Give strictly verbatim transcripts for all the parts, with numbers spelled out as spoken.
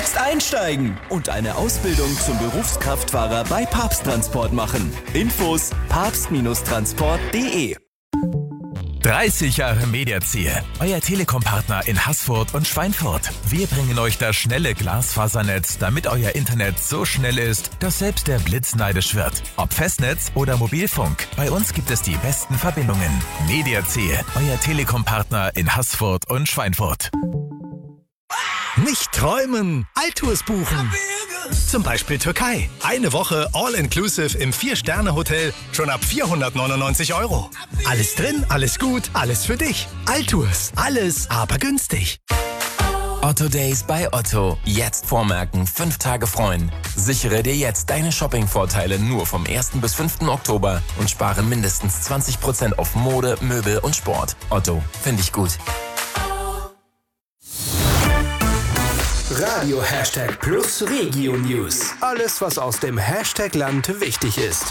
Jetzt einsteigen und eine Ausbildung zum Berufskraftfahrer bei Papst Transport machen. Infos papst Transport punkt de. dreißig Jahre Mediaziel, euer Telekom-Partner in Haßfurt und Schweinfurt. Wir bringen euch das schnelle Glasfasernetz, damit euer Internet so schnell ist, dass selbst der Blitz neidisch wird. Ob Festnetz oder Mobilfunk, bei uns gibt es die besten Verbindungen. Mediaziel, euer Telekom-Partner in Haßfurt und Schweinfurt. Nicht träumen, Altours buchen. Zum Beispiel Türkei. Eine Woche All-Inclusive im vier-Sterne-Hotel schon ab vierhundertneunundneunzig Euro. Alles drin, alles gut, alles für dich. Altours. Alles, aber günstig. Otto Days bei Otto. Jetzt vormerken, fünf Tage freuen. Sichere dir jetzt deine Shopping-Vorteile nur vom ersten bis fünften Oktober und spare mindestens zwanzig Prozent auf Mode, Möbel und Sport. Otto, finde ich gut. Radio Hashtag Plus Regio News. Alles, was aus dem Hashtag Land wichtig ist.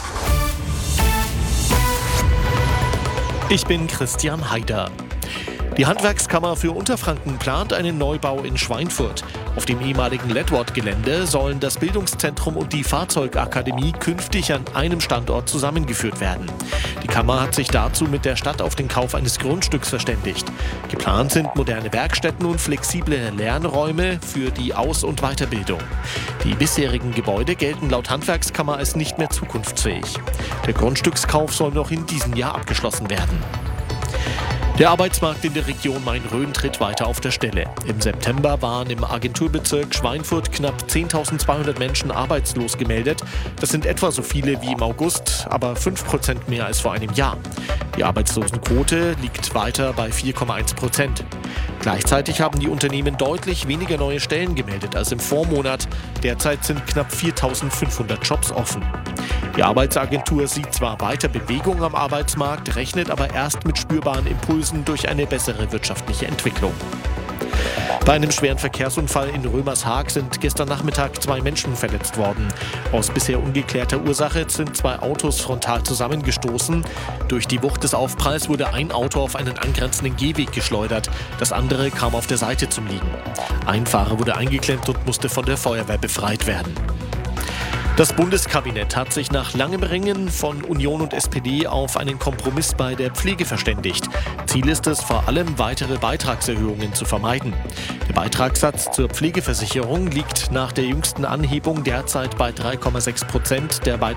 Ich bin Christian Haider. Die Handwerkskammer für Unterfranken plant einen Neubau in Schweinfurt. Auf dem ehemaligen Ledward-Gelände sollen das Bildungszentrum und die Fahrzeugakademie künftig an einem Standort zusammengeführt werden. Die Kammer hat sich dazu mit der Stadt auf den Kauf eines Grundstücks verständigt. Geplant sind moderne Werkstätten und flexible Lernräume für die Aus- und Weiterbildung. Die bisherigen Gebäude gelten laut Handwerkskammer als nicht mehr zukunftsfähig. Der Grundstückskauf soll noch in diesem Jahr abgeschlossen werden. Der Arbeitsmarkt in der Region Main-Rhön tritt weiter auf der Stelle. Im September waren im Agenturbezirk Schweinfurt knapp zehntausendzweihundert Menschen arbeitslos gemeldet. Das sind etwa so viele wie im August, aber fünf Prozent mehr als vor einem Jahr. Die Arbeitslosenquote liegt weiter bei vier Komma eins Prozent. Gleichzeitig haben die Unternehmen deutlich weniger neue Stellen gemeldet als im Vormonat. Derzeit sind knapp viertausendfünfhundert Jobs offen. Die Arbeitsagentur sieht zwar weiter Bewegung am Arbeitsmarkt, rechnet aber erst mit spürbaren Impulsen durch eine bessere wirtschaftliche Entwicklung. Bei einem schweren Verkehrsunfall in Römershaag sind gestern Nachmittag zwei Menschen verletzt worden. Aus bisher ungeklärter Ursache sind zwei Autos frontal zusammengestoßen. Durch die Wucht des Aufpralls wurde ein Auto auf einen angrenzenden Gehweg geschleudert. Das andere kam auf der Seite zum Liegen. Ein Fahrer wurde eingeklemmt und musste von der Feuerwehr befreit werden. Das Bundeskabinett hat sich nach langem Ringen von Union und S P D auf einen Kompromiss bei der Pflege verständigt. Ziel ist es, vor allem weitere Beitragserhöhungen zu vermeiden. Der Beitragssatz zur Pflegeversicherung liegt nach der jüngsten Anhebung derzeit bei drei Komma sechs Prozent. Der